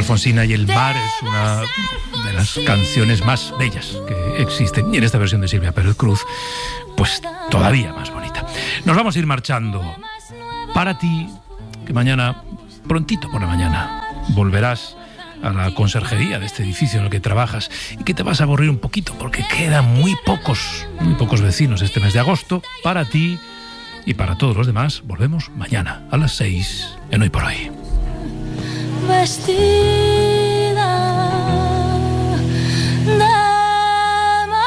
Alfonsina y el mar es una de las canciones más bellas que existen. Y en esta versión de Silvia Pérez Cruz, pues todavía más bonita. Nos vamos a ir marchando. Para ti, que mañana, prontito por la mañana, volverás a la conserjería de este edificio en el que trabajas y que te vas a aburrir un poquito porque quedan muy pocos vecinos este mes de agosto. Para ti y para todos los demás, volvemos mañana a las 6 en Hoy por Hoy. Vestida de amor.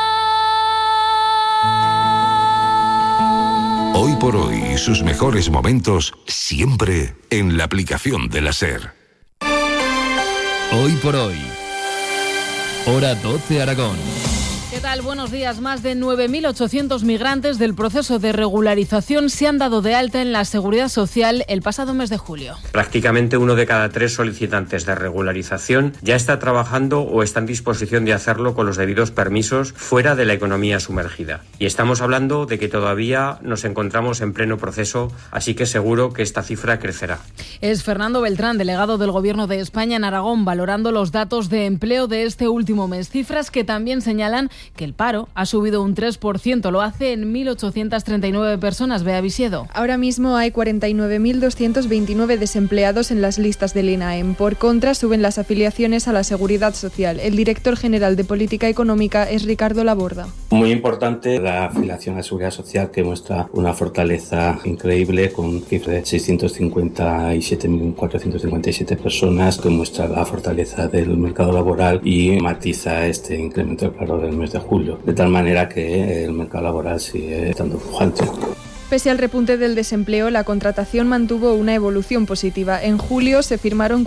Hoy por Hoy y sus mejores momentos siempre en la aplicación de la SER. Hoy por Hoy. Hora 12 Aragón. ¿Qué tal? Buenos días. Más de 9.800 migrantes del proceso de regularización se han dado de alta en la Seguridad Social el pasado mes de julio. Prácticamente 1 de cada 3 solicitantes de regularización ya está trabajando o está en disposición de hacerlo con los debidos permisos fuera de la economía sumergida. Y estamos hablando de que todavía nos encontramos en pleno proceso, así que seguro que esta cifra crecerá. Es Fernando Beltrán, delegado del Gobierno de España en Aragón, valorando los datos de empleo de este último mes. Cifras que también señalan que el paro ha subido un 3%, lo hace en 1.839 personas. Bea Visiedo. Ahora mismo hay 49.229 desempleados en las listas del INAEM. Por contra, suben las afiliaciones a la Seguridad Social. El director general de Política Económica es Ricardo Laborda. Muy importante la afiliación a la Seguridad Social, que muestra una fortaleza increíble con cifra de 657.457 personas, que muestra la fortaleza del mercado laboral y matiza este incremento del paro del mes de julio, de tal manera que el mercado laboral sigue estando pujante. Pese al repunte del desempleo, la contratación mantuvo una evolución positiva. En julio se firmaron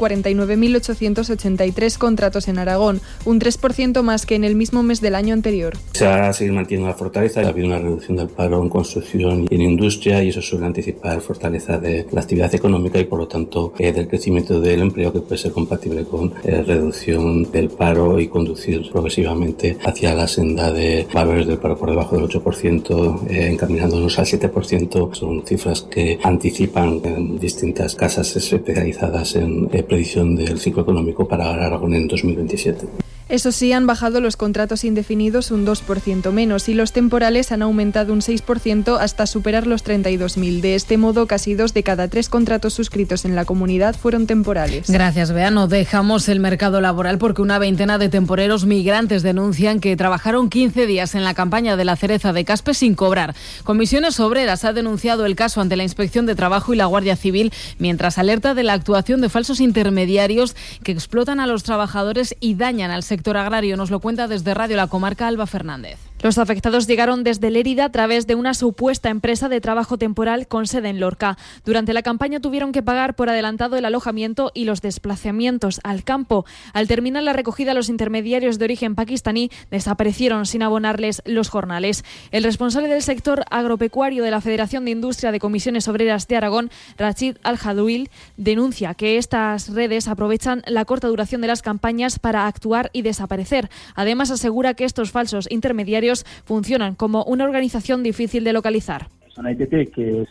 49.883 contratos en Aragón, un 3% más que en el mismo mes del año anterior. Se va a seguir manteniendo la fortaleza. Ha habido una reducción del paro en construcción y en industria, y eso suele anticipar fortaleza de la actividad económica y, por lo tanto, del crecimiento del empleo, que puede ser compatible con reducción del paro y conducir progresivamente hacia la senda de valores del paro por debajo del 8%, encaminándonos al 7%. Son cifras que anticipan distintas casas especializadas en predicción del ciclo económico para Aragón en 2027. Eso sí, han bajado los contratos indefinidos un 2% menos y los temporales han aumentado un 6% hasta superar los 32.000. De este modo, casi 2 de cada 3 contratos suscritos en la comunidad fueron temporales. Gracias, Bea. No dejamos el mercado laboral porque una veintena de temporeros migrantes denuncian que trabajaron 15 días en la campaña de la cereza de Caspe sin cobrar. Comisiones Obreras ha denunciado el caso ante la Inspección de Trabajo y la Guardia Civil, mientras alerta de la actuación de falsos intermediarios que explotan a los trabajadores y dañan al sector agrario. Nos lo cuenta desde Radio La Comarca Alba Fernández. Los afectados llegaron desde Lérida a través de una supuesta empresa de trabajo temporal con sede en Lorca. Durante la campaña tuvieron que pagar por adelantado el alojamiento y los desplazamientos al campo. Al terminar la recogida, los intermediarios de origen pakistaní desaparecieron sin abonarles los jornales. El responsable del sector agropecuario de la Federación de Industria de Comisiones Obreras de Aragón, Rachid Al-Hadouil, denuncia que estas redes aprovechan la corta duración de las campañas para actuar y desaparecer. Además, asegura que estos falsos intermediarios funcionan como una organización difícil de localizar. Son ITT que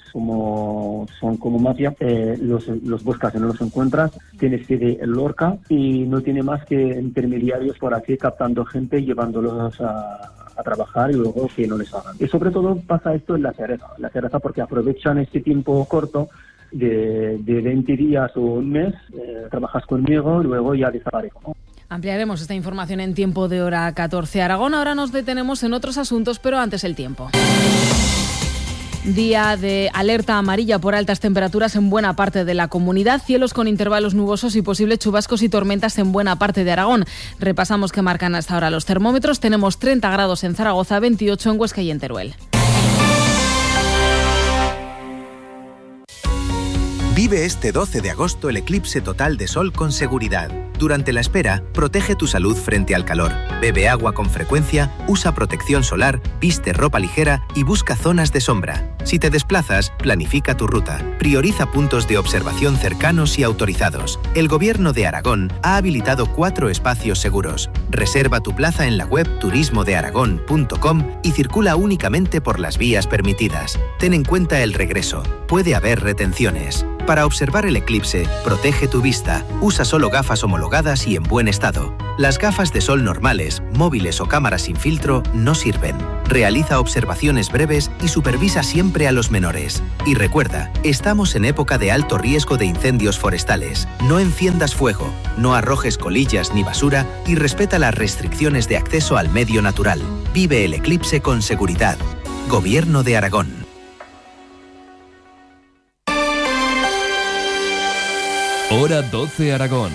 son como mafia, los buscas y no los encuentras, tiene sede en Lorca y no tiene más que intermediarios por aquí captando gente y llevándolos a trabajar y luego que no les hagan. Y sobre todo pasa esto en la cereza porque aprovechan este tiempo corto de 20 días o un mes, trabajas conmigo y luego ya desaparezco, ¿no? Ampliaremos esta información en tiempo de hora 14 Aragón. Ahora nos detenemos en otros asuntos, pero antes el tiempo. Día de alerta amarilla por altas temperaturas en buena parte de la comunidad, cielos con intervalos nubosos y posibles chubascos y tormentas en buena parte de Aragón. Repasamos qué marcan hasta ahora los termómetros. Tenemos 30 grados en Zaragoza, 28 en Huesca y en Teruel. Vive este 12 de agosto el eclipse total de sol con seguridad. Durante la espera, protege tu salud frente al calor. Bebe agua con frecuencia, usa protección solar, viste ropa ligera y busca zonas de sombra. Si te desplazas, planifica tu ruta. Prioriza puntos de observación cercanos y autorizados. El Gobierno de Aragón ha habilitado 4 espacios seguros. Reserva tu plaza en la web turismodearagón.com y circula únicamente por las vías permitidas. Ten en cuenta el regreso. Puede haber retenciones. Para observar el eclipse, protege tu vista. Usa solo gafas homologadas y en buen estado. Las gafas de sol normales, móviles o cámaras sin filtro no sirven. Realiza observaciones breves y supervisa siempre a los menores. Y recuerda, estamos en época de alto riesgo de incendios forestales. No enciendas fuego, no arrojes colillas ni basura y respeta las restricciones de acceso al medio natural. Vive el eclipse con seguridad. Gobierno de Aragón. Hora 12 Aragón.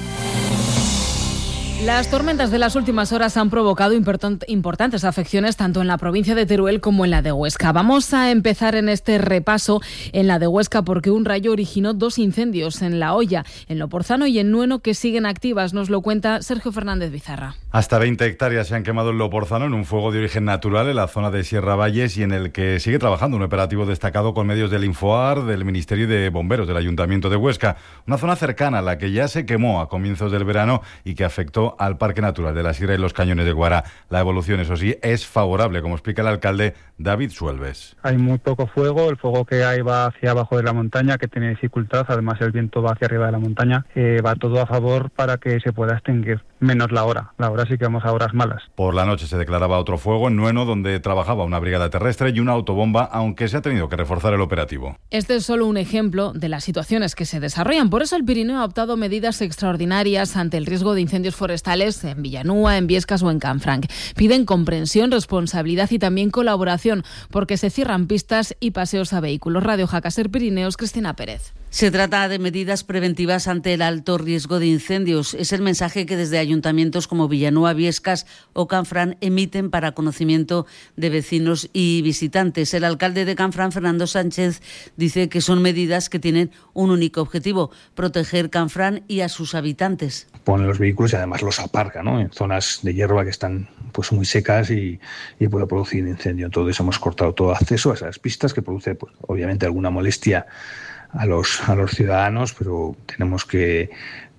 Las tormentas de las últimas horas han provocado importantes afecciones tanto en la provincia de Teruel como en la de Huesca. Vamos a empezar en este repaso en la de Huesca porque un rayo originó 2 incendios en La Hoya, en Loporzano y en Nueno que siguen activas. Nos lo cuenta Sergio Fernández Bizarra. Hasta 20 hectáreas se han quemado en Loporzano en un fuego de origen natural en la zona de Sierra Valles y en el que sigue trabajando un operativo destacado con medios del Infoar, del Ministerio de Bomberos del Ayuntamiento de Huesca. Una zona cercana a la que ya se quemó a comienzos del verano y que afectó al Parque Natural de la Sierra y los Cañones de Guara. La evolución, eso sí, es favorable, como explica el alcalde David Suelves. Hay muy poco fuego, el fuego que hay va hacia abajo de la montaña, que tiene dificultad, además el viento va hacia arriba de la montaña, va todo a favor para que se pueda extinguir, menos la hora sí que vamos a horas malas. Por la noche se declaraba otro fuego en Nueno, donde trabajaba una brigada terrestre y una autobomba, aunque se ha tenido que reforzar el operativo. Este es solo un ejemplo de las situaciones que se desarrollan, por eso el Pirineo ha adoptado medidas extraordinarias ante el riesgo de incendios forestales en Villanúa, en Biescas o en Canfranc. Piden comprensión, responsabilidad y también colaboración, porque se cierran pistas y paseos a vehículos. Radio Jacaser Pirineos, Cristina Pérez. Se trata de medidas preventivas ante el alto riesgo de incendios. Es el mensaje que desde ayuntamientos como Villanúa, Biescas o Canfranc emiten para conocimiento de vecinos y visitantes. El alcalde de Canfranc, Fernando Sánchez, dice que son medidas que tienen un único objetivo: proteger Canfranc y a sus habitantes. Pone los vehículos y además los aparca, ¿no?, en zonas de hierba que están pues muy secas y puede producir incendio. Entonces hemos cortado todo acceso a esas pistas, que produce pues obviamente alguna molestia a los ciudadanos, pero tenemos que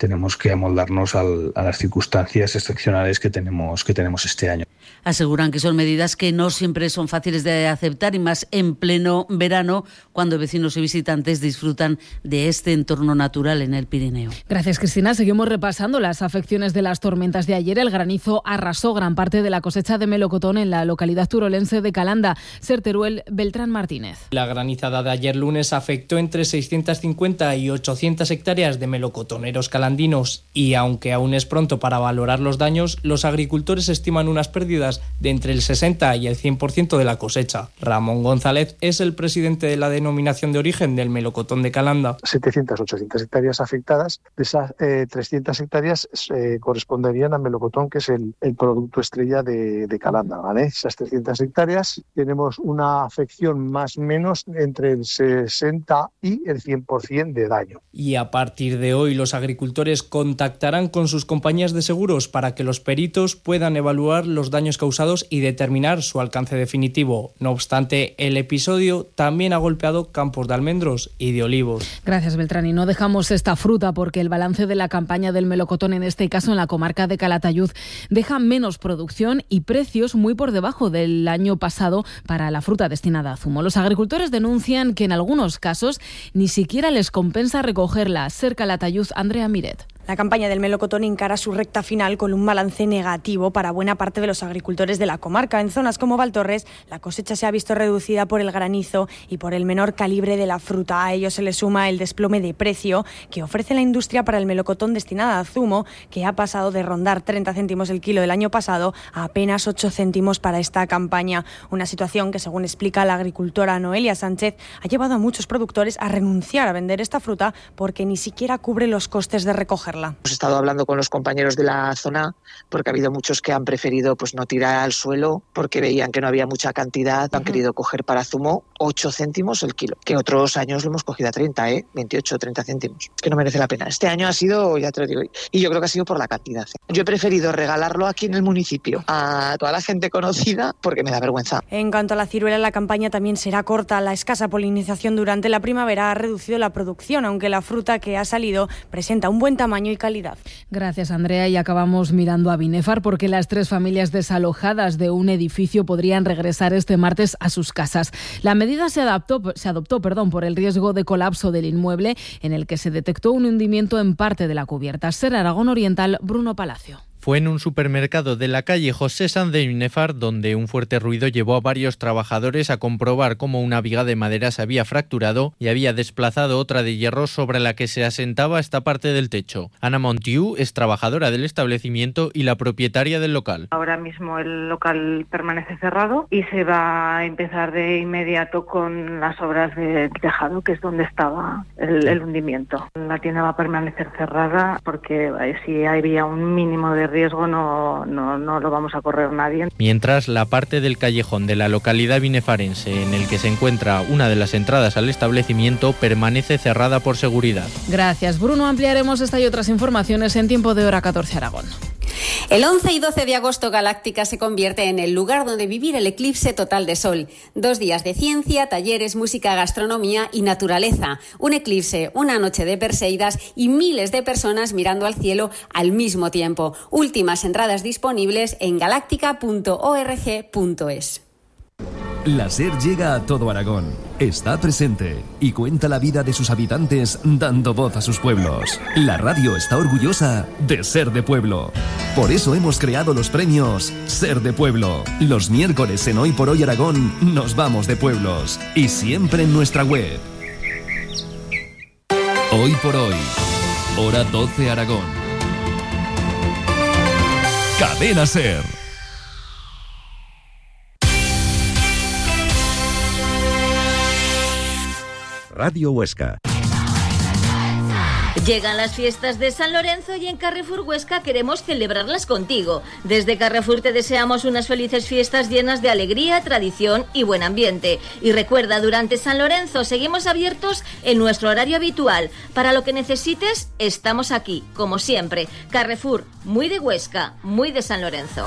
amoldarnos a las circunstancias excepcionales que tenemos este año. Aseguran que son medidas que no siempre son fáciles de aceptar y más en pleno verano, cuando vecinos y visitantes disfrutan de este entorno natural en el Pirineo. Gracias, Cristina. Seguimos repasando las afecciones de las tormentas de ayer. El granizo arrasó gran parte de la cosecha de melocotón en la localidad turolense de Calanda. Ser Teruel, Beltrán Martínez. La granizada de ayer lunes afectó entre 650 y 800 hectáreas de melocotoneros calandinos y aunque aún es pronto para valorar los daños, los agricultores estiman unas pérdidas de entre el 60 y el 100% de la cosecha. Ramón González es el presidente de la denominación de origen del melocotón de Calanda. 700, 800 hectáreas afectadas. De esas 300 hectáreas corresponderían a melocotón, que es el producto estrella de Calanda, ¿vale? Esas 300 hectáreas tenemos una afección más o menos entre el 60 y el 100% de daño. Y a partir de hoy los agricultores contactarán con sus compañías de seguros para que los peritos puedan evaluar los daños causados y determinar su alcance definitivo. No obstante, el episodio también ha golpeado campos de almendros y de olivos. Gracias, Beltrán. Y no dejamos esta fruta porque el balance de la campaña del melocotón, en este caso en la comarca de Calatayud, deja menos producción y precios muy por debajo del año pasado para la fruta destinada a zumo. Los agricultores denuncian que en algunos casos ni siquiera les compensa recogerla. Ser Calatayud, Andrea Miret. La campaña del melocotón encara su recta final con un balance negativo para buena parte de los agricultores de la comarca. En zonas como Valtorres, la cosecha se ha visto reducida por el granizo y por el menor calibre de la fruta. A ello se le suma el desplome de precio que ofrece la industria para el melocotón destinada a zumo, que ha pasado de rondar 30 céntimos el kilo del año pasado a apenas 8 céntimos para esta campaña. Una situación que, según explica la agricultora Noelia Sánchez, ha llevado a muchos productores a renunciar a vender esta fruta porque ni siquiera cubre los costes de recogerla. regalarla. Hemos estado hablando con los compañeros de la zona porque ha habido muchos que han preferido pues no tirar al suelo porque veían que no había mucha cantidad, han querido coger para zumo 8 céntimos el kilo, que otros años lo hemos cogido a 30, 28 o 30 céntimos. Es que no merece la pena. Este año ha sido, ya te lo digo, y yo creo que ha sido por la cantidad. Yo he preferido regalarlo aquí en el municipio a toda la gente conocida porque me da vergüenza. En cuanto a la ciruela, la campaña también será corta. La escasa polinización durante la primavera ha reducido la producción, aunque la fruta que ha salido presenta un buen tamaño y calidad. Gracias, Andrea. Y acabamos mirando a Binefar porque las 3 familias desalojadas de un edificio podrían regresar este martes a sus casas. La medida se adoptó por el riesgo de colapso del inmueble en el que se detectó un hundimiento en parte de la cubierta. Ser Aragón Oriental, Bruno Palacio. Fue en un supermercado de la calle José Sanz de Binefar donde un fuerte ruido llevó a varios trabajadores a comprobar cómo una viga de madera se había fracturado y había desplazado otra de hierro sobre la que se asentaba esta parte del techo. Ana Montiú es trabajadora del establecimiento y la propietaria del local. Ahora mismo el local permanece cerrado y se va a empezar de inmediato con las obras de tejado, que es donde estaba el hundimiento. La tienda va a permanecer cerrada porque si había un mínimo de riesgo no lo vamos a correr nadie. Mientras, la parte del callejón de la localidad binefarense en el que se encuentra una de las entradas al establecimiento permanece cerrada por seguridad. Gracias, Bruno. Ampliaremos esta y otras informaciones en Tiempo de Hora 14 Aragón. El 11 y 12 de agosto Galáctica se convierte en el lugar donde vivir el eclipse total de sol. 2 días de ciencia, talleres, música, gastronomía y naturaleza. Un eclipse, una noche de Perseidas y miles de personas mirando al cielo al mismo tiempo. Últimas entradas disponibles en galáctica.org.es. La SER llega a todo Aragón, está presente y cuenta la vida de sus habitantes dando voz a sus pueblos. La radio está orgullosa de ser de pueblo. Por eso hemos creado los premios Ser de Pueblo. Los miércoles en Hoy por Hoy Aragón nos vamos de pueblos y siempre en nuestra web. Hoy por Hoy, hora 12 Aragón. Cadena SER. Radio Huesca. Llegan las fiestas de San Lorenzo y en Carrefour Huesca queremos celebrarlas contigo. Desde Carrefour te deseamos unas felices fiestas llenas de alegría, tradición y buen ambiente. Y recuerda, durante San Lorenzo seguimos abiertos en nuestro horario habitual. Para lo que necesites, estamos aquí, como siempre. Carrefour, muy de Huesca, muy de San Lorenzo.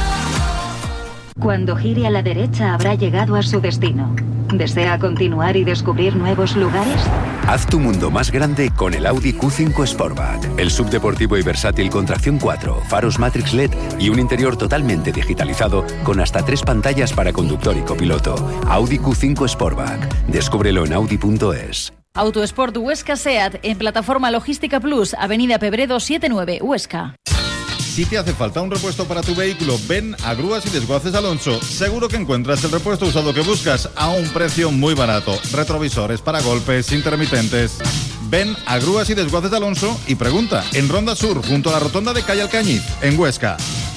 Cuando gire a la derecha habrá llegado a su destino. ¿Desea continuar y descubrir nuevos lugares? Haz tu mundo más grande con el Audi Q5 Sportback. El subdeportivo y versátil con tracción 4, faros Matrix LED y un interior totalmente digitalizado con hasta 3 pantallas para conductor y copiloto. Audi Q5 Sportback. Descúbrelo en audi.es. Autosport Huesca SEAT en Plataforma Logística Plus, Avenida Pebredo 79, Huesca. Si te hace falta un repuesto para tu vehículo, ven a Grúas y Desguaces Alonso. Seguro que encuentras el repuesto usado que buscas a un precio muy barato. Retrovisores, paragolpes, intermitentes. Ven a Grúas y Desguaces Alonso y pregunta en Ronda Sur, junto a la rotonda de Calle Alcañiz, en Huesca.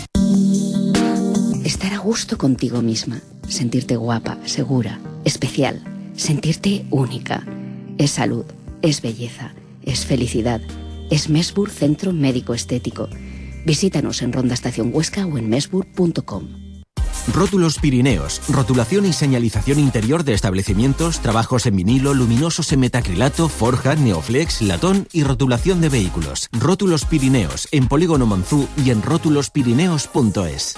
Estar a gusto contigo misma. Sentirte guapa, segura, especial. Sentirte única. Es salud, es belleza, es felicidad. Es Mesbur Centro Médico Estético. Visítanos en Ronda Estación Huesca o en mesbur.com. Rótulos Pirineos, rotulación y señalización interior de establecimientos, trabajos en vinilo, luminosos en metacrilato, forja, neoflex, latón y rotulación de vehículos. Rótulos Pirineos, en Polígono Monzú y en rótulospirineos.es.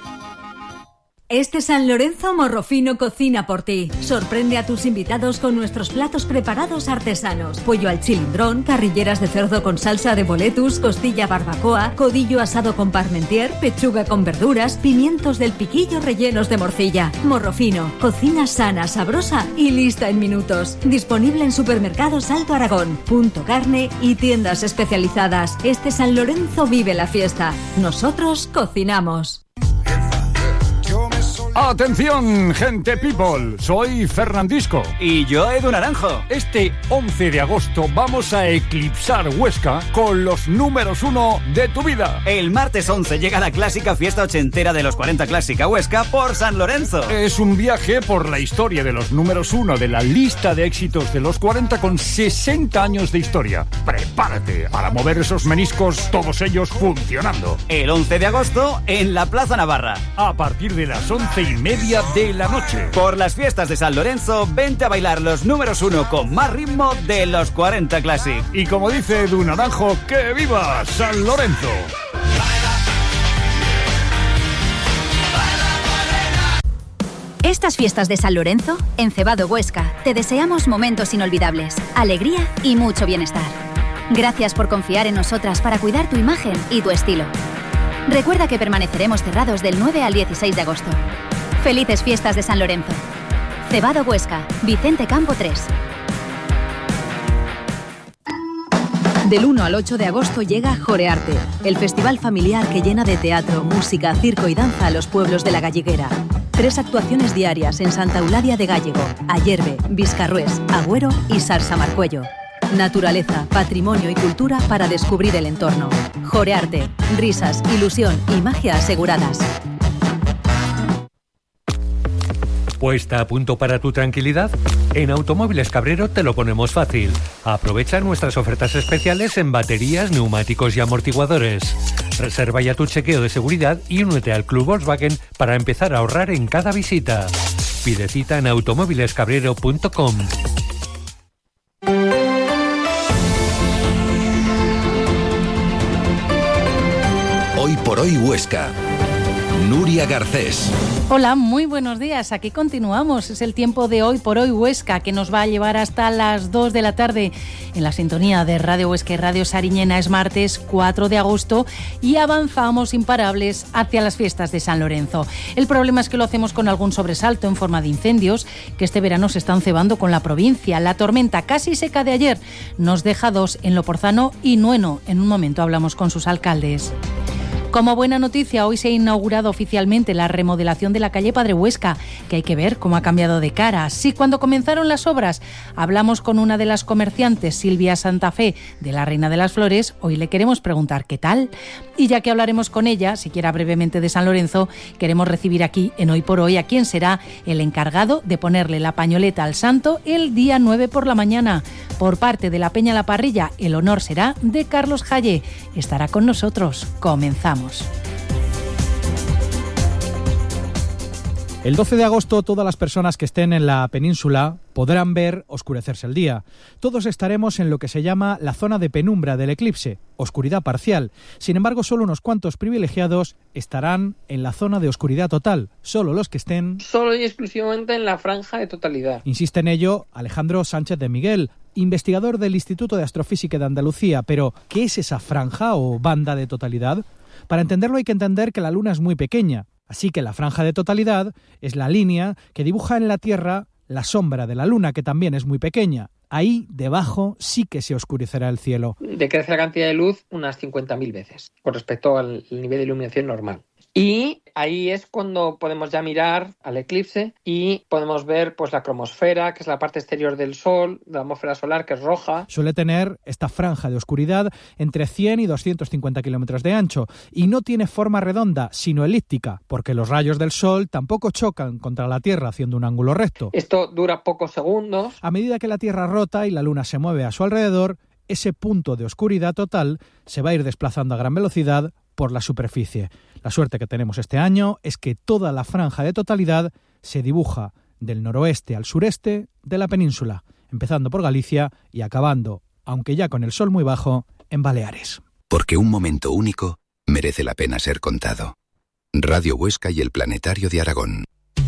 Este San Lorenzo Morrofino cocina por ti. Sorprende a tus invitados con nuestros platos preparados artesanos. Pollo al chilindrón, carrilleras de cerdo con salsa de boletus, costilla barbacoa, codillo asado con parmentier, pechuga con verduras, pimientos del piquillo rellenos de morcilla. Morrofino, cocina sana, sabrosa y lista en minutos. Disponible en supermercados Alto Aragón, Punto Carne y tiendas especializadas. Este San Lorenzo vive la fiesta. Nosotros cocinamos. Atención, gente people, soy Fernandisco. Y yo, Edu Naranjo. Este 11 de agosto vamos a eclipsar Huesca con los números 1 de tu vida. El martes 11 llega la clásica fiesta ochentera de los 40 Clásica Huesca por San Lorenzo. Es un viaje por la historia de los números 1 de la lista de éxitos de los 40 con 60 años de historia. Prepárate para mover esos meniscos, todos ellos funcionando. El 11 de agosto en la Plaza Navarra. A partir de las 11:30 de la noche. Por las fiestas de San Lorenzo, vente a bailar los números 1 con más ritmo de los 40 Classic. Y como dice Edu Naranjo, ¡que viva San Lorenzo! Estas fiestas de San Lorenzo, en Cebado Huesca, te deseamos momentos inolvidables, alegría y mucho bienestar. Gracias por confiar en nosotras para cuidar tu imagen y tu estilo. Recuerda que permaneceremos cerrados del 9 al 16 de agosto. Felices fiestas de San Lorenzo. Cebado Huesca, Vicente Campo 3. Del 1 al 8 de agosto llega Jorearte, el festival familiar que llena de teatro, música, circo y danza a los pueblos de la Galleguera. 3 actuaciones diarias en Santa Eulalia de Gállego, Ayerbe, Viscarrués, Agüero y Sarsamarcuello. Naturaleza, patrimonio y cultura para descubrir el entorno. Jorearte, risas, ilusión y magia aseguradas. ¿Puesta a punto para tu tranquilidad? En Automóviles Cabrero te lo ponemos fácil. Aprovecha nuestras ofertas especiales en baterías, neumáticos y amortiguadores. Reserva ya tu chequeo de seguridad y únete al Club Volkswagen para empezar a ahorrar en cada visita. Pide cita en automóvilescabrero.com. Hoy por hoy Huesca. Nuria Garcés. Hola, muy buenos días. Aquí continuamos. Es el tiempo de Hoy por Hoy Huesca, que nos va a llevar hasta las 2 de la tarde en la sintonía de Radio Huesca y Radio Sariñena. Es martes 4 de agosto y avanzamos imparables hacia las fiestas de San Lorenzo. El problema es que lo hacemos con algún sobresalto en forma de incendios que este verano se están cebando con la provincia. La tormenta casi seca de ayer nos deja 2 en Loporzano y Nueno. En un momento hablamos con sus alcaldes. Como buena noticia, hoy se ha inaugurado oficialmente la remodelación de la calle Padre Huesca, que hay que ver cómo ha cambiado de cara. Sí, cuando comenzaron las obras, hablamos con una de las comerciantes, Silvia Santa Fe, de la Reina de las Flores. Hoy le queremos preguntar qué tal. Y ya que hablaremos con ella, siquiera brevemente, de San Lorenzo, queremos recibir aquí, en Hoy por Hoy, a quien será el encargado de ponerle la pañoleta al santo el día 9 por la mañana. Por parte de la Peña La Parrilla, el honor será de Carlos Jaye. Estará con nosotros. Comenzamos. El 12 de agosto todas las personas que estén en la península podrán ver oscurecerse el día. Todos estaremos en lo que se llama la zona de penumbra del eclipse, oscuridad parcial. Sin embargo, solo unos cuantos privilegiados estarán en la zona de oscuridad total, solo los que estén... Solo y exclusivamente en la franja de totalidad. Insiste en ello Alejandro Sánchez de Miguel, investigador del Instituto de Astrofísica de Andalucía. Pero, ¿qué es esa franja o banda de totalidad? Para entenderlo hay que entender que la Luna es muy pequeña, así que la franja de totalidad es la línea que dibuja en la Tierra la sombra de la Luna, que también es muy pequeña. Ahí, debajo, sí que se oscurecerá el cielo. Decrece la cantidad de luz unas 50.000 veces con respecto al nivel de iluminación normal. Y ahí es cuando podemos ya mirar al eclipse y podemos ver pues la cromosfera, que es la parte exterior del Sol, de la atmósfera solar, que es roja. Suele tener esta franja de oscuridad entre 100 y 250 kilómetros de ancho y no tiene forma redonda, sino elíptica, porque los rayos del Sol tampoco chocan contra la Tierra haciendo un ángulo recto. Esto dura pocos segundos. A medida que la Tierra rota y la Luna se mueve a su alrededor, ese punto de oscuridad total se va a ir desplazando a gran velocidad por la superficie. La suerte que tenemos este año es que toda la franja de totalidad se dibuja del noroeste al sureste de la península, empezando por Galicia y acabando, aunque ya con el sol muy bajo, en Baleares. Porque un momento único merece la pena ser contado. Radio Huesca y el Planetario de Aragón.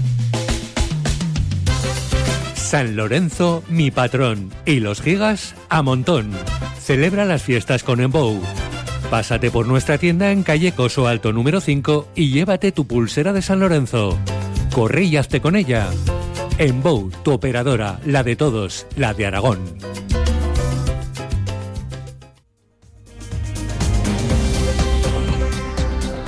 San Lorenzo, mi patrón, y los gigas a montón. Celebra las fiestas con Embou. Pásate por nuestra tienda en calle Coso Alto número 5 y llévate tu pulsera de San Lorenzo. Corre y hazte con ella. Embou, tu operadora, la de todos, la de Aragón.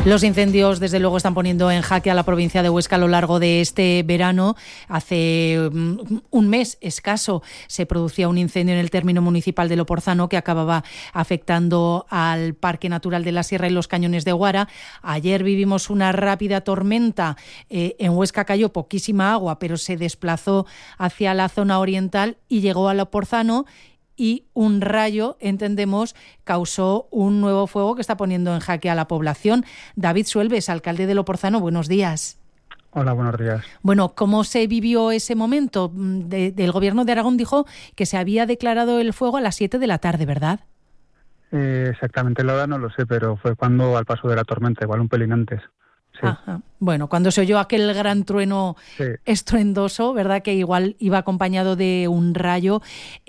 Los incendios, desde luego, están poniendo en jaque a la provincia de Huesca a lo largo de este verano. Hace un mes escaso se producía un incendio en el término municipal de Loporzano que acababa afectando al Parque Natural de la Sierra y los Cañones de Guara. Ayer vivimos una rápida tormenta. En Huesca cayó poquísima agua, pero se desplazó hacia la zona oriental y llegó a Loporzano. Y un rayo, entendemos, causó un nuevo fuego que está poniendo en jaque a la población. David Suelves, alcalde de Loporzano, buenos días. Hola, buenos días. Bueno, ¿cómo se vivió ese momento? El Gobierno de Aragón dijo que se había declarado el fuego a las 7 de la tarde, ¿verdad? Exactamente la hora no lo sé, pero fue cuando al paso de la tormenta, igual un pelín antes. Sí. Ajá. Bueno, cuando se oyó aquel gran trueno estruendoso, ¿verdad? Que igual iba acompañado de un rayo.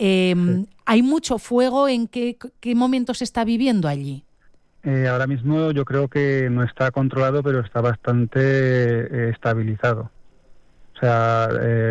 ¿Hay mucho fuego? ¿En qué momento se está viviendo allí? Ahora mismo yo creo que no está controlado, pero está bastante estabilizado. O sea,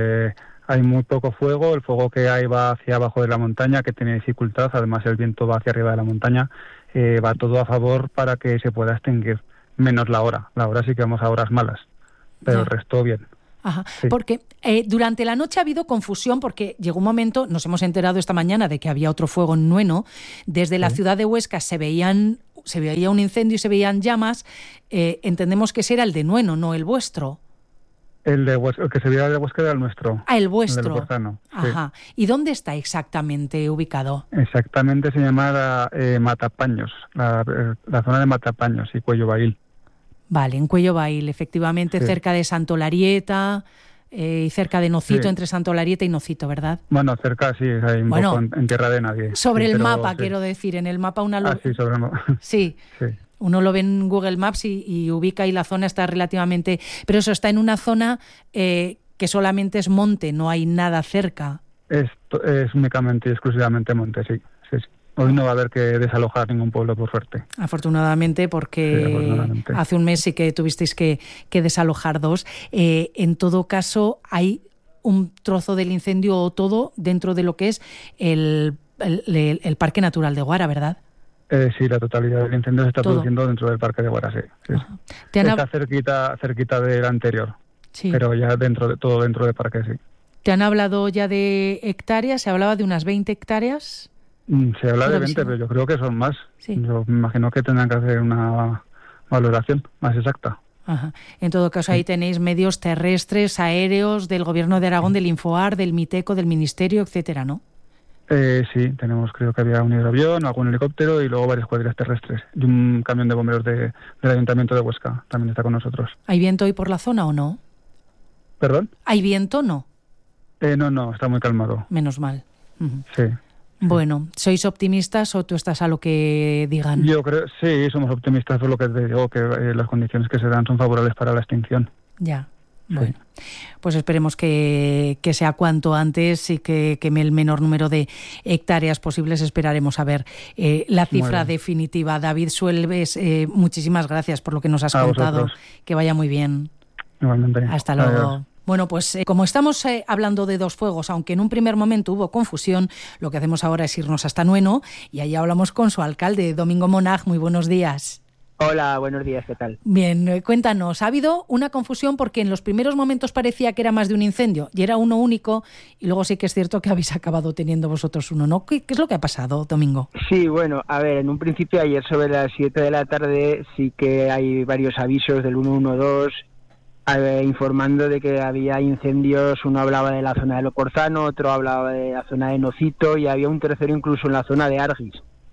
hay muy poco fuego. El fuego que hay va hacia abajo de la montaña, que tiene dificultad. Además, el viento va hacia arriba de la montaña. Va todo a favor para que se pueda extinguir. Menos la hora. La hora sí que vamos a horas malas, pero el resto bien. Ajá. Sí. Porque durante la noche ha habido confusión porque llegó un momento, nos hemos enterado esta mañana de que había otro fuego en Nueno. Desde la ciudad de Huesca se veía un incendio y se veían llamas. Entendemos que ese era el de Nueno, no el vuestro. El que se veía de Huesca era el nuestro. Ah, el vuestro. El del Loporzano, Ajá. Sí. ¿Y dónde está exactamente ubicado? Exactamente se llama Matapaños, la zona de Matapaños y Cuello Bail. Vale, en Cuello Bail, efectivamente, cerca de Santolarieta y cerca de Nocito, entre Santolarieta y Nocito, ¿verdad? Bueno, cerca sí, hay un poco en tierra de nadie. Sobre el mapa, quiero decir, en el mapa sí, sobre el mapa. Sí. Uno lo ve en Google Maps y ubica y la zona está relativamente... Pero eso está en una zona que solamente es monte, no hay nada cerca. Es únicamente y exclusivamente monte, sí. Hoy no va a haber que desalojar ningún pueblo, por suerte. Afortunadamente, porque hace un mes sí que tuvisteis que desalojar 2. En todo caso, hay un trozo del incendio o todo dentro de lo que es el Parque Natural de Guara, ¿verdad? Sí, la totalidad del incendio se está produciendo dentro del Parque de Guara, sí. Está cerquita del anterior, pero ya dentro del parque, sí. ¿Te han hablado ya de hectáreas? ¿Se hablaba de unas 20 hectáreas? Se habla de 20, pero yo creo que son más. Sí. Yo me imagino que tendrán que hacer una valoración más exacta. Ajá. En todo caso, ahí tenéis medios terrestres, aéreos del Gobierno de Aragón, del Infoar, del Miteco, del Ministerio, etcétera, ¿no? Sí, creo que había un hidroavión, algún helicóptero y luego varias cuadrillas terrestres. Y un camión de bomberos del Ayuntamiento de Huesca también está con nosotros. ¿Hay viento hoy por la zona o no? ¿Perdón? ¿Hay viento o no? No, está muy calmado. Menos mal. Uh-huh. Sí. Bueno, ¿sois optimistas o tú estás a lo que digan? Yo creo, sí, somos optimistas por lo que te digo, que las condiciones que se dan son favorables para la extinción. Ya, bueno. Pues esperemos que sea cuanto antes y que el menor número de hectáreas posibles. Esperaremos a ver la cifra definitiva. David Suelves, muchísimas gracias por lo que nos has contado. Vosotros. Que vaya muy bien. Igualmente. Hasta luego. Adiós. Bueno, pues como estamos hablando de 2 fuegos, aunque en un primer momento hubo confusión, lo que hacemos ahora es irnos hasta Nueno y allí hablamos con su alcalde, Domingo Monag. Muy buenos días. Hola, buenos días, ¿qué tal? Bien, cuéntanos, ha habido una confusión porque en los primeros momentos parecía que era más de un incendio y era uno único y luego sí que es cierto que habéis acabado teniendo vosotros uno, ¿no? ¿Qué es lo que ha pasado, Domingo? Sí, bueno, a ver, en un principio ayer sobre las 7 de la tarde sí que hay varios avisos del 112 informando de que había incendios. Uno hablaba de la zona de Loporzano, otro hablaba de la zona de Nocito y había un tercero incluso en la zona de Argis.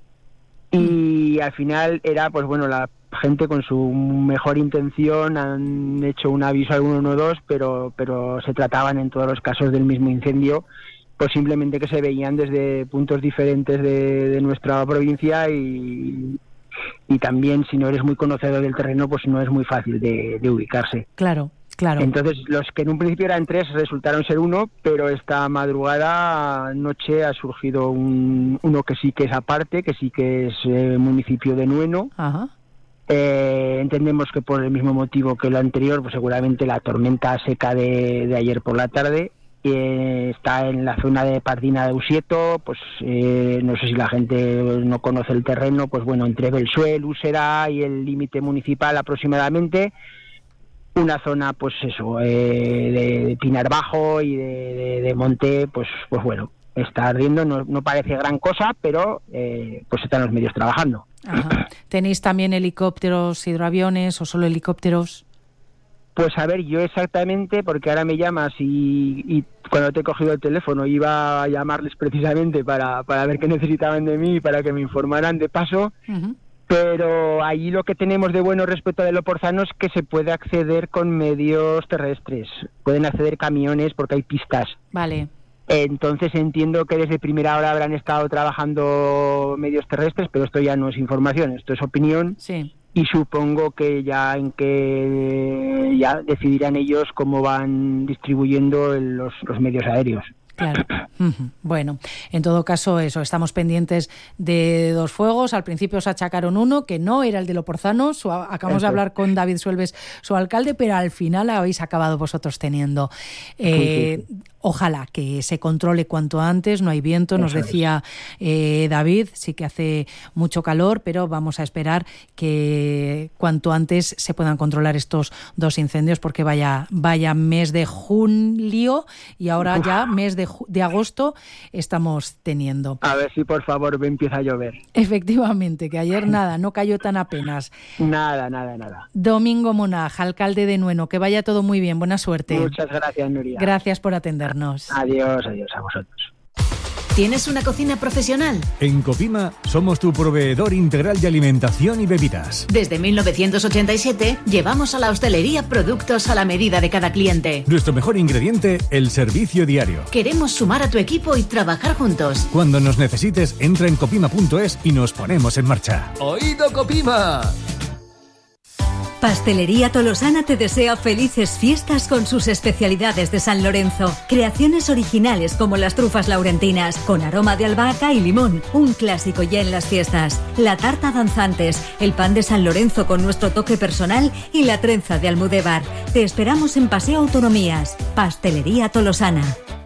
Y al final era, pues bueno, la gente con su mejor intención han hecho un aviso al 112, pero se trataban en todos los casos del mismo incendio, pues simplemente que se veían desde puntos diferentes de nuestra provincia y también si no eres muy conocedor del terreno pues no es muy fácil de ubicarse. Claro. Entonces los que en un principio eran 3 resultaron ser 1, pero esta noche ha surgido uno que sí que es aparte, que sí que es municipio de Nueno. Ajá. Entendemos que por el mismo motivo que lo anterior, pues seguramente la tormenta seca de ayer por la tarde. está en la zona de Pardina de Usieto, pues no sé si la gente no conoce el terreno, pues bueno, entre Belsuel, Úsera y el límite municipal aproximadamente, una zona pues eso, de pinar bajo y de monte, pues bueno, está ardiendo, no parece gran cosa, pero pues están los medios trabajando. Ajá. ¿Tenéis también helicópteros, hidroaviones o solo helicópteros? Pues a ver, yo exactamente, porque ahora me llamas y cuando te he cogido el teléfono iba a llamarles precisamente para ver qué necesitaban de mí y para que me informaran de paso, pero allí lo que tenemos de bueno respecto a Loporzano es que se puede acceder con medios terrestres, pueden acceder camiones porque hay pistas. Vale. Entonces entiendo que desde primera hora habrán estado trabajando medios terrestres, pero esto ya no es información, esto es opinión. Sí. Y supongo que ya decidirán ellos cómo van distribuyendo los medios aéreos. Claro. Bueno, en todo caso eso, estamos pendientes de 2 fuegos. Al principio os achacaron uno, que no era el de Loporzano. Acabamos de hablar con David Suelves, su alcalde, pero al final habéis acabado vosotros teniendo. Ojalá que se controle cuanto antes, no hay viento, nos decía David, sí que hace mucho calor, pero vamos a esperar que cuanto antes se puedan controlar estos 2 incendios, porque vaya mes de julio y ahora ya mes de agosto estamos teniendo. A ver si por favor empieza a llover. Efectivamente, que ayer no cayó tan apenas. Nada. Domingo Monaj, alcalde de Nueno, que vaya todo muy bien, buena suerte. Muchas gracias, Nuria. Gracias por atendernos. Adiós a vosotros. ¿Tienes una cocina profesional? En Copima somos tu proveedor integral de alimentación y bebidas. Desde 1987 llevamos a la hostelería productos a la medida de cada cliente. Nuestro mejor ingrediente, el servicio diario. Queremos sumar a tu equipo y trabajar juntos. Cuando nos necesites, entra en copima.es y nos ponemos en marcha. ¡Oído, Copima! Pastelería Tolosana te desea felices fiestas con sus especialidades de San Lorenzo. Creaciones originales como las trufas laurentinas, con aroma de albahaca y limón, un clásico ya en las fiestas. La tarta danzantes, el pan de San Lorenzo con nuestro toque personal y la trenza de Almudévar. Te esperamos en Paseo Autonomías. Pastelería Tolosana.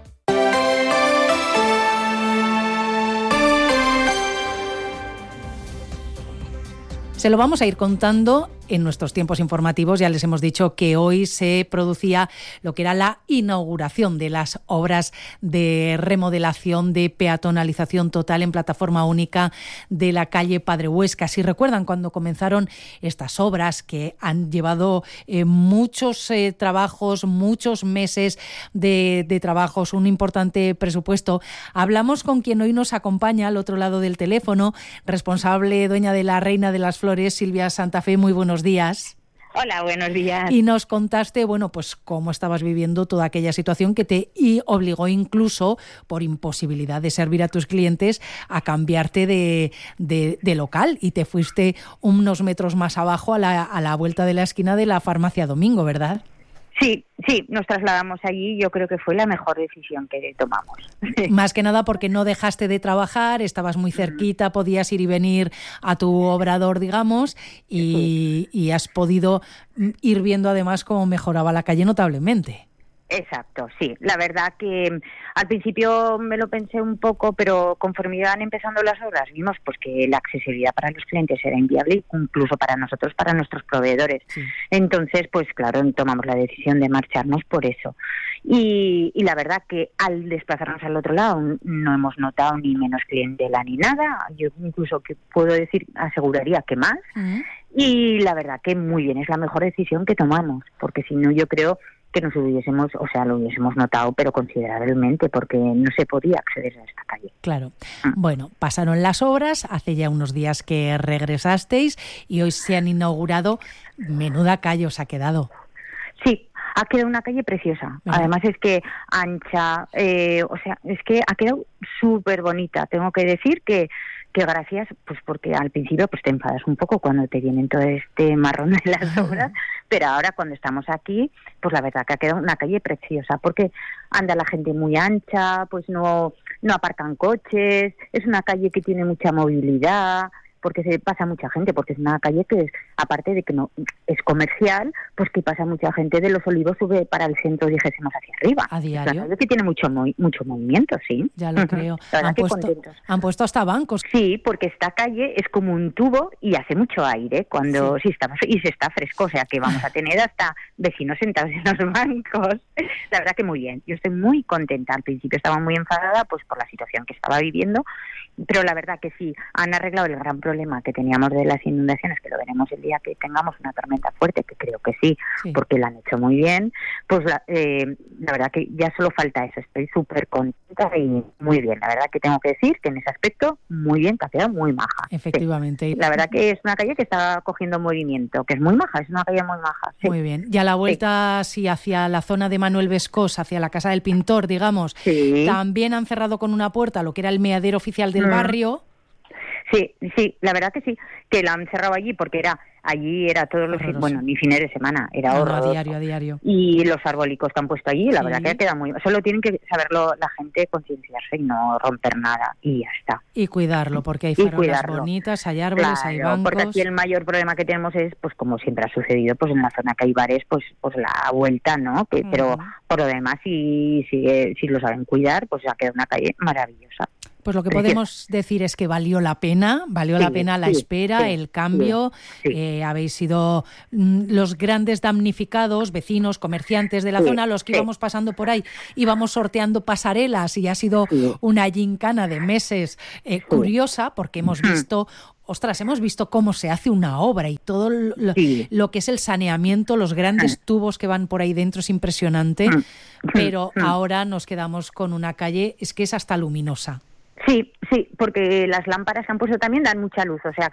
Se lo vamos a ir contando en nuestros tiempos informativos. Ya les hemos dicho que hoy se producía lo que era la inauguración de las obras de remodelación, de peatonalización total en plataforma única de la calle Padre Huesca. Si recuerdan cuando comenzaron estas obras que han llevado muchos trabajos, muchos meses de trabajos, un importante presupuesto, hablamos con quien hoy nos acompaña al otro lado del teléfono, responsable, dueña de la Reina de las Flores, Silvia Santa Fe. Muy buenos días. Hola, buenos días. Y nos contaste, bueno, pues cómo estabas viviendo toda aquella situación que te obligó incluso, por imposibilidad de servir a tus clientes, a cambiarte de local y te fuiste unos metros más abajo a la vuelta de la esquina de la farmacia Domingo, ¿verdad? Sí, nos trasladamos allí y yo creo que fue la mejor decisión que tomamos. Más que nada porque no dejaste de trabajar, estabas muy cerquita, podías ir y venir a tu obrador, digamos, y has podido ir viendo además cómo mejoraba la calle notablemente. Exacto, sí. La verdad que al principio me lo pensé un poco, pero conforme iban empezando las obras vimos pues que la accesibilidad para los clientes era inviable, incluso para nosotros, para nuestros proveedores. Sí. Entonces, pues claro, tomamos la decisión de marcharnos por eso. Y la verdad que al desplazarnos al otro lado no hemos notado ni menos clientela ni nada. Yo incluso que puedo decir, aseguraría que más. Y la verdad que muy bien, es la mejor decisión que tomamos, porque si no yo creo que lo hubiésemos notado, pero considerablemente, porque no se podía acceder a esta calle. Claro. Bueno, pasaron las obras, hace ya unos días que regresasteis y hoy se han inaugurado. Menuda calle os ha quedado. Sí, ha quedado una calle preciosa. Además es que ancha, es que ha quedado súper bonita. Tengo que decir que gracias, pues porque al principio pues te enfadas un poco cuando te vienen todo este marrón de las obras, pero ahora cuando estamos aquí, pues la verdad que ha quedado una calle preciosa, porque anda la gente muy ancha, pues no aparcan coches, es una calle que tiene mucha movilidad, porque se pasa mucha gente, porque es una calle que es, aparte de que no es comercial, pues que pasa mucha gente de Los Olivos, sube para el centro, dijésemos, hacia arriba. A diario. Es una calle que tiene mucho movimiento, sí. Ya lo creo. La verdad que contentos. Han puesto hasta bancos. Sí, porque esta calle es como un tubo y hace mucho aire cuando sí estamos, y se está fresco, o sea que vamos a tener hasta vecinos sentados en los bancos. La verdad que muy bien. Yo estoy muy contenta. Al principio estaba muy enfadada pues por la situación que estaba viviendo, pero la verdad que sí, han arreglado el gran problema que teníamos de las inundaciones, que lo veremos el día que tengamos una tormenta fuerte, que creo que sí, porque la han hecho muy bien. Pues la verdad que ya solo falta eso. Estoy súper contenta y muy bien. La verdad que tengo que decir que en ese aspecto muy bien, que ha quedado muy maja. Efectivamente. Sí. La verdad que es una calle que está cogiendo movimiento, que es muy maja, es una calle muy maja. Sí. Muy bien. Y a la vuelta, sí, hacia la zona de Manuel Vescós, hacia la Casa del Pintor, digamos, también han cerrado con una puerta lo que era el meadero oficial del barrio. Sí, la verdad que sí, que la han cerrado allí porque allí era todos los ni fines de semana, era horroroso. A diario. Y los arbólicos que han puesto allí, la verdad que queda muy... Solo tienen que saberlo la gente, concienciarse y no romper nada, y ya está. Y cuidarlo, porque hay farolas bonitas, hay árboles, hay bancos... porque aquí el mayor problema que tenemos es, pues como siempre ha sucedido, pues en la zona que hay bares, pues la vuelta, ¿no? Pero por lo demás, si lo saben cuidar, pues ha quedado una calle maravillosa. Pues lo que podemos decir es que valió la pena la espera, el cambio. Habéis sido los grandes damnificados, vecinos, comerciantes de la zona, los que íbamos pasando por ahí, íbamos sorteando pasarelas y ha sido una gincana de meses curiosa, porque hemos visto... hemos visto cómo se hace una obra y todo lo que es el saneamiento, los grandes tubos que van por ahí dentro es impresionante, pero ahora nos quedamos con una calle, es que es hasta luminosa. Sí, porque las lámparas que han puesto también dan mucha luz, o sea